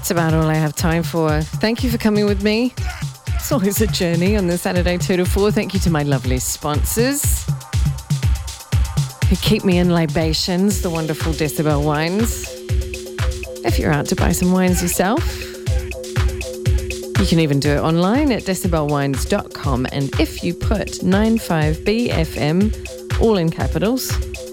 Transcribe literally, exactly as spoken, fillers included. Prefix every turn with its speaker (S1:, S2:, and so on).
S1: That's about all I have time for. Thank you for coming with me. It's always a journey on the Saturday two to four. Thank you to my lovely sponsors who keep me in libations, the wonderful Decibel Wines. If you're out to buy some wines yourself, you can even do it online at decibel wines dot com. And if you put ninety-five B F M, all in capitals,